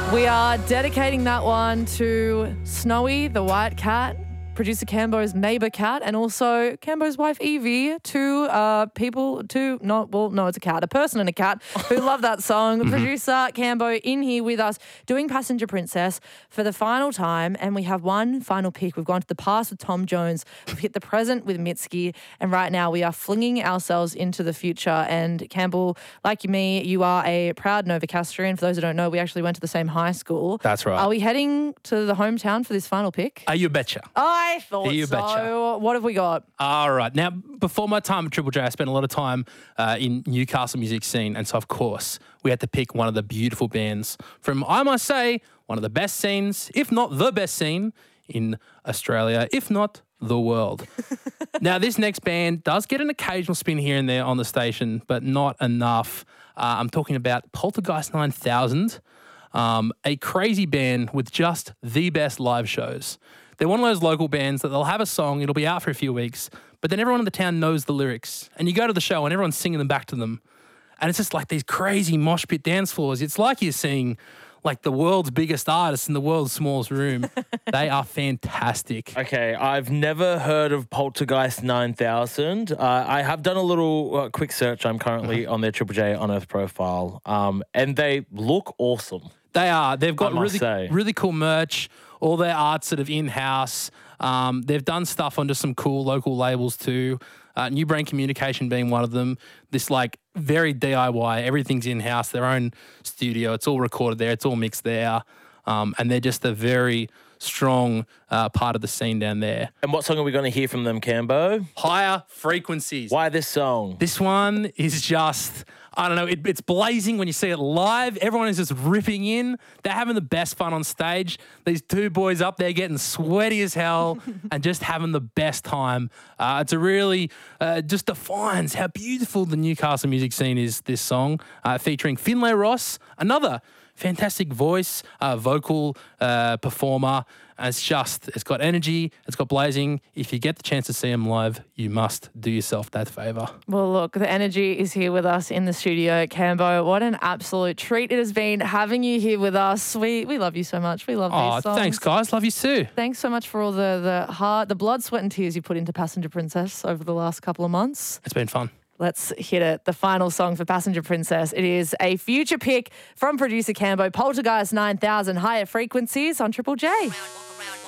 We are dedicating that one to Snowy, the white cat, producer Cambo's neighbour cat, and also Cambo's wife Evie, two people, it's a cat, a person and a cat who love that song. Producer Cambo in here with us doing Passenger Princess for the final time, and we have one final pick. We've gone to the past with Tom Jones, we've hit the present with Mitski, and right now we are flinging ourselves into the future. And Campbell, like me, you are a proud Novocastrian. For those who don't know, we actually went to the same high school. That's right. Are we heading to the hometown for this final pick? You betcha. I thought You so. betcha. What have we got? All right. Now, before my time at Triple J, I spent a lot of time in Newcastle music scene. And so, of course, we had to pick one of the beautiful bands from, I must say, one of the best scenes, if not the best scene in Australia, if not the world. Now, this next band does get an occasional spin here and there on the station, but not enough. I'm talking about Poltergeist 9000, a crazy band with just the best live shows. They're one of those local bands that they'll have a song, it'll be out for a few weeks, but then everyone in the town knows the lyrics. And you go to the show and everyone's singing them back to them. And it's just like these crazy mosh pit dance floors. It's like you're seeing like the world's biggest artists in the world's smallest room. They are fantastic. Okay, I've never heard of Poltergeist 9000. I have done a little quick search. I'm currently on their Triple J On Earth profile, and they look awesome. They are. They've got say. really cool merch. All their art's sort of in-house. They've done stuff under some cool local labels too. New Brain Communication being one of them. This like very DIY, everything's in-house, their own studio. It's all recorded there. It's all mixed there. And they're just a very strong part of the scene down there. And what song are we going to hear from them, Cambo? Higher Frequencies. Why this song? This one is just, I don't know, it's blazing when you see it live. Everyone is just ripping in. They're having the best fun on stage. These two boys up there getting sweaty as hell and just having the best time. It's a really, just defines how beautiful the Newcastle music scene is, this song, featuring Finlay Ross, another fantastic voice, vocal performer. It's got energy, it's got blazing. If you get the chance to see them live, you must do yourself that favour. Well, look, the energy is here with us in the studio. Cambo, what an absolute treat it has been having you here with us. We love you so much. We love these songs. Thanks, guys. Love you too. Thanks so much for all the blood, sweat and tears you put into Passenger Princess over the last couple of months. It's been fun. Let's hit it. The final song for Passenger Princess. It is a future pick from producer Cambo, Poltergeist 9000, Higher Frequencies on Triple J.